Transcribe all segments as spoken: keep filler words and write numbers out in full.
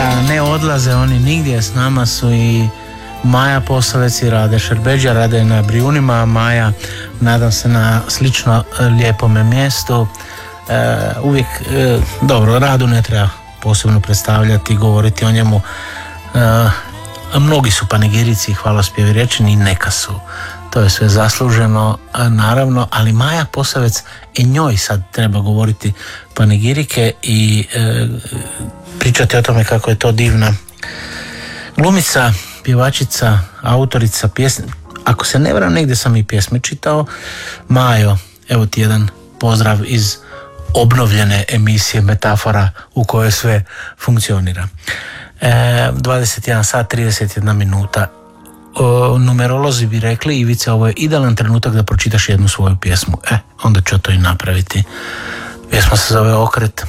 da ne odlaze oni nigdje, s nama su i Maja Posavec i Rade Šerbeđa. Rade na Brijunima, a Maja, nadam se, na slično lijepome mjestu. E, uvijek, e, dobro, Radu ne treba posebno predstavljati, govoriti o njemu. E, mnogi su panegirici i hvalospjevi rečeni, neka su. To je sve zasluženo, naravno, ali Maja Posavec, i njoj sad treba govoriti panegirike i e, pričati o tome kako je to divna glumica, pjevačica, autorica pjesme. Ako se ne varam, negdje sam i pjesme čitao. Majo, evo ti jedan pozdrav iz obnovljene emisije Metafora u kojoj sve funkcionira. E, dvadeset jedan sat, trideset jedna minuta. O, numerolozi bi rekli, Ivica, ovo je idealan trenutak da pročitaš jednu svoju pjesmu. E, onda ću to i napraviti. Pjesma se zove Okret.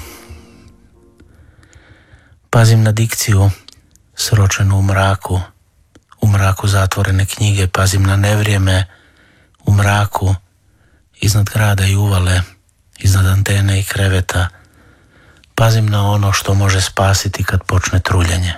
Pazim na dikciju, sročenu u mraku, u mraku zatvorene knjige. Pazim na nevrijeme, u mraku, iznad grada i uvale, iznad antene i kreveta. Pazim na ono što može spasiti kad počne truljenje.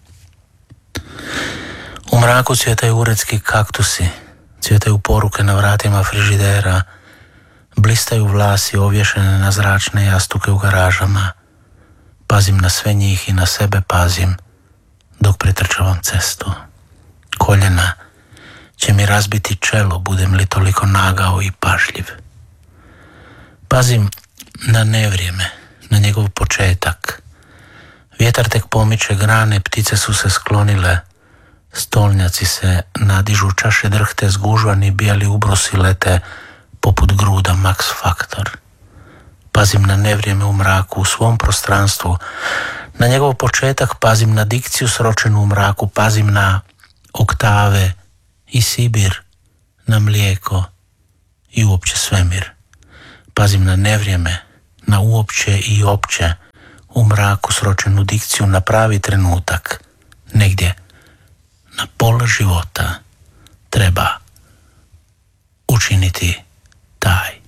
U mraku cvjetaju uredski kaktusi, cvjetaju poruke na vratima frižidera, blistaju vlasi ovješene na zračne jastuke u garažama. Pazim na sve njih i na sebe pazim dok pretrčavam cestu. Koljena će mi razbiti čelo, budem li toliko nagao i pažljiv. Pazim na nevrijeme, na njegov početak. Vjetar tek pomiče grane, ptice su se sklonile, stolnjaci se nadižu, čaše drhte, zgužvani bijeli ubrosi lete poput gruda Max Factor. Pazim na nevrijeme u mraku, u svom prostranstvu, na njegov početak. Pazim na dikciju sročenu u mraku, pazim na oktave i Sibir, na mlijeko i uopće svemir. Pazim na nevrijeme, na uopće i opće, u mraku sročenu dikciju, na pravi trenutak, negdje na pola života treba učiniti taj